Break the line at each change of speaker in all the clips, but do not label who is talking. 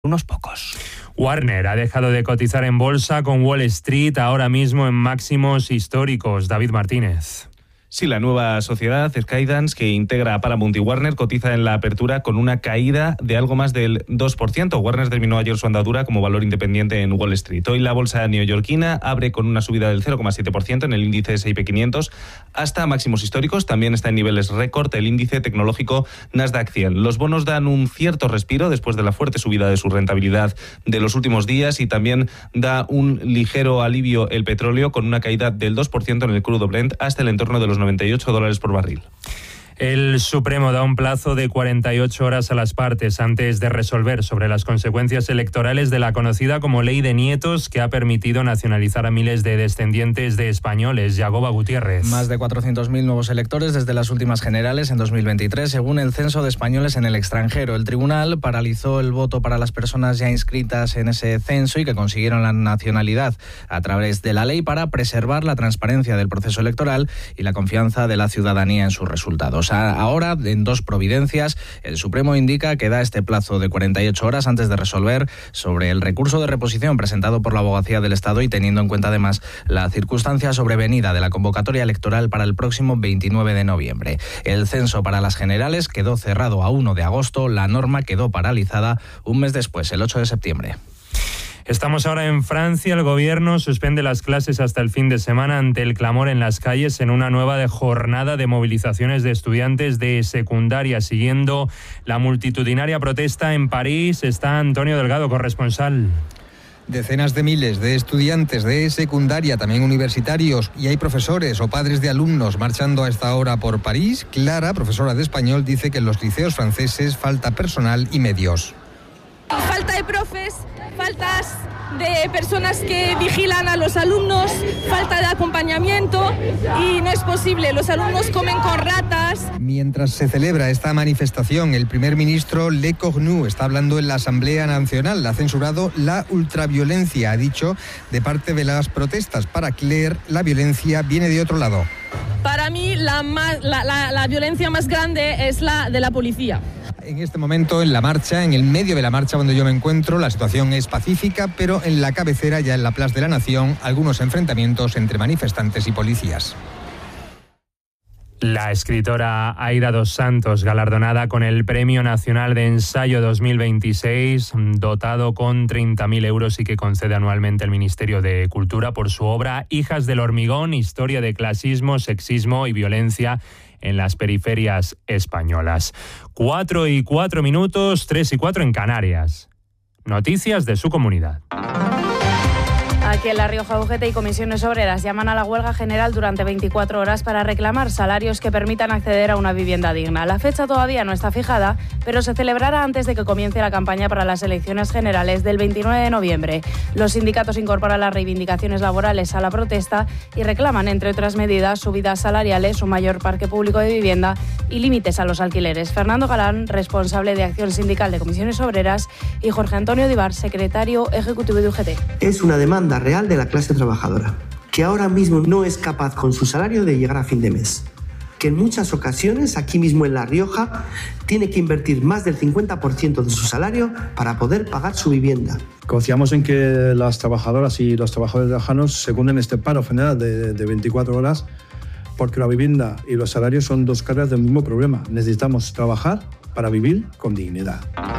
unos pocos.
Warner ha dejado de cotizar en bolsa con Wall Street ahora mismo en máximos históricos. David Martínez.
Sí, la nueva sociedad, Skydance, que integra a Paramount y Warner, cotiza en la apertura con una caída de algo más del 2%. Warner terminó ayer su andadura como valor independiente en Wall Street. Hoy la bolsa neoyorquina abre con una subida del 0,7% en el índice S&P 500 hasta máximos históricos. También está en niveles récord el índice tecnológico Nasdaq 100. Los bonos dan un cierto respiro después de la fuerte subida de su rentabilidad de los últimos días y también da un ligero alivio el petróleo con una caída del 2% en el crudo Brent hasta el entorno de los $98 por barril.
El Supremo da un plazo de 48 horas a las partes antes de resolver sobre las consecuencias electorales de la conocida como Ley de Nietos, que ha permitido nacionalizar a miles de descendientes de españoles. Yagoba Gutiérrez.
Más de 400.000 nuevos electores desde las últimas generales en 2023, según el Censo de Españoles en el extranjero. El tribunal paralizó el voto para las personas ya inscritas en ese censo y que consiguieron la nacionalidad a través de la ley para preservar la transparencia del proceso electoral y la confianza de la ciudadanía en sus resultados. Ahora, en dos providencias, el Supremo indica que da este plazo de 48 horas antes de resolver sobre el recurso de reposición presentado por la Abogacía del Estado y teniendo en cuenta además la circunstancia sobrevenida de la convocatoria electoral para el próximo 29 de noviembre. El censo para las generales quedó cerrado a 1 de agosto, la norma quedó paralizada un mes después, el 8 de septiembre.
Estamos ahora en Francia. El gobierno suspende las clases hasta el fin de semana ante el clamor en las calles en una nueva jornada de movilizaciones de estudiantes de secundaria. Siguiendo la multitudinaria protesta en París está Antonio Delgado, corresponsal.
Decenas de miles de estudiantes de secundaria, también universitarios, y hay profesores o padres de alumnos marchando a esta hora por París. Clara, profesora de español, dice que en los liceos franceses falta personal y medios.
Falta de profes, faltas de personas que vigilan a los alumnos, falta de acompañamiento y no es posible. Los alumnos comen con ratas.
Mientras se celebra esta manifestación, el primer ministro Le Cornu está hablando en la Asamblea Nacional. Ha censurado la ultraviolencia, ha dicho, de parte de las protestas. Para Claire, la violencia viene de otro lado.
Para mí, la violencia más grande es la de la policía.
En este momento, en la marcha, en el medio de la marcha donde yo me encuentro, la situación es pacífica, pero en la cabecera, ya en la Plaza de la Nación, algunos enfrentamientos entre manifestantes y policías.
La escritora Aida dos Santos, galardonada con el Premio Nacional de Ensayo 2026, dotado con 30.000 euros y que concede anualmente el Ministerio de Cultura por su obra Hijas del Hormigón, historia de clasismo, sexismo y violencia en las periferias españolas. 4:04, 3:04 en Canarias. Noticias de su comunidad.
Aquí en La Rioja, UGT y comisiones obreras llaman a la huelga general durante 24 horas para reclamar salarios que permitan acceder a una vivienda digna. La fecha todavía no está fijada, pero se celebrará antes de que comience la campaña para las elecciones generales del 29 de noviembre. Los sindicatos incorporan las reivindicaciones laborales a la protesta y reclaman, entre otras medidas, subidas salariales, un mayor parque público de vivienda y límites a los alquileres. Fernando Galán, responsable de Acción Sindical de Comisiones Obreras, y Jorge Antonio Divar, secretario ejecutivo de UGT.
Es una demanda real de la clase trabajadora, que ahora mismo no es capaz con su salario de llegar a fin de mes, que en muchas ocasiones aquí mismo en La Rioja tiene que invertir más del 50% de su salario para poder pagar su vivienda.
Confiamos en que las trabajadoras y los trabajadores riojanos secunden este paro general de 24 horas, porque la vivienda y los salarios son dos caras del mismo problema. Necesitamos trabajar para vivir con dignidad.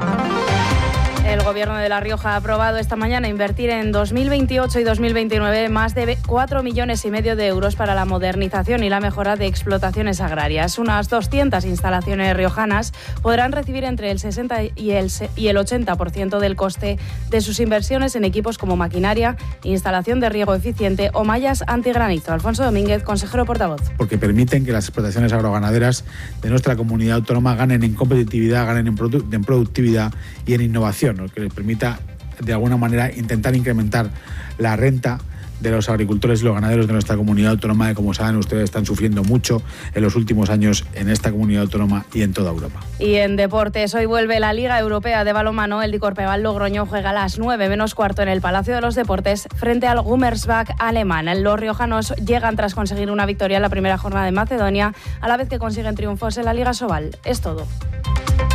El Gobierno de La Rioja ha aprobado esta mañana invertir en 2028 y 2029 más de 4,5 millones de euros para la modernización y la mejora de explotaciones agrarias. Unas 200 instalaciones riojanas podrán recibir entre el 60 y el 80% del coste de sus inversiones en equipos como maquinaria, instalación de riego eficiente o mallas antigranizo. Alfonso Domínguez, consejero portavoz.
Porque permiten que las explotaciones agroganaderas de nuestra comunidad autónoma ganen en competitividad, ganen en productividad y en innovación, lo que les permita de alguna manera intentar incrementar la renta de los agricultores y los ganaderos de nuestra comunidad autónoma, que como saben ustedes están sufriendo mucho en los últimos años en esta comunidad autónoma y en toda Europa.
Y en deportes, hoy vuelve la Liga Europea de Balonmano. El Dikorpeval Logroño juega a las 9 menos cuarto en el Palacio de los Deportes frente al Gummersbach alemán. Los riojanos llegan tras conseguir una victoria en la primera jornada de Macedonia, a la vez que consiguen triunfos en la Liga Sobal. Es todo.